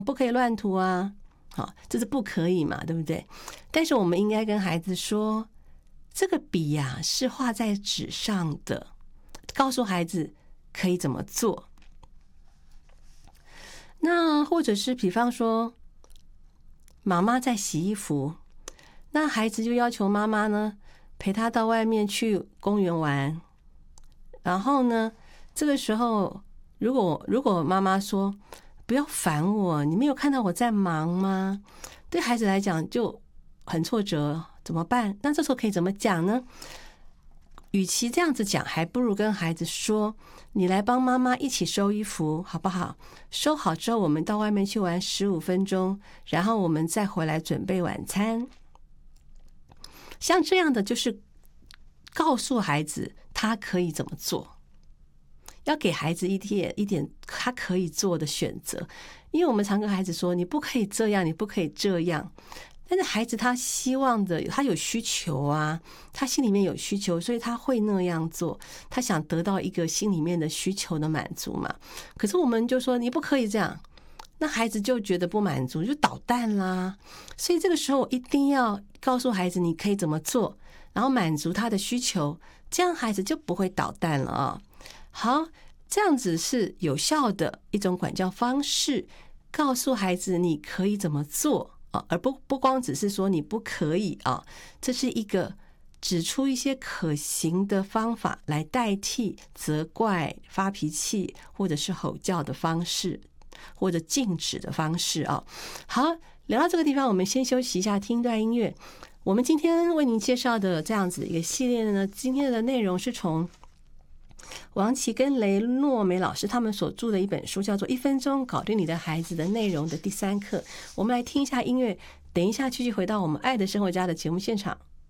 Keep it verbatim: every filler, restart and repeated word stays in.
不可以乱涂啊，好，这是不可以嘛，对不对？但是我们应该跟孩子说，这个笔呀、啊、是画在纸上的，告诉孩子可以怎么做。那或者是比方说，妈妈在洗衣服，那孩子就要求妈妈呢陪他到外面去公园玩。然后呢，这个时候如果如果妈妈说不要烦我，你没有看到我在忙吗？对孩子来讲就很挫折，怎么办？那这时候可以怎么讲呢？与其这样子讲，还不如跟孩子说，你来帮妈妈一起收衣服好不好？收好之后我们到外面去玩十五分钟，然后我们再回来准备晚餐。像这样的就是告诉孩子他可以怎么做，要给孩子一点一点他可以做的选择。因为我们常跟孩子说，你不可以这样，你不可以这样，但是孩子他希望的，他有需求啊，他心里面有需求，所以他会那样做，他想得到一个心里面的需求的满足嘛。可是我们就说你不可以这样，那孩子就觉得不满足，就捣蛋啦。所以这个时候我一定要告诉孩子你可以怎么做，然后满足他的需求，这样孩子就不会捣蛋了啊。好，这样子是有效的一种管教方式，告诉孩子你可以怎么做啊，而不不光只是说你不可以啊。这是一个指出一些可行的方法来代替责怪、发脾气或者是吼叫的方式，或者禁止的方式啊。好，聊到这个地方，我们先休息一下，听一段音乐。我们今天为您介绍的这样子一个系列呢，今天的内容是从王琦跟雷诺梅老师他们所著的一本书，叫做《一分钟搞定你的孩子》的内容的第三课。我们来听一下音乐，等一下继续回到我们爱的生活家的节目现场。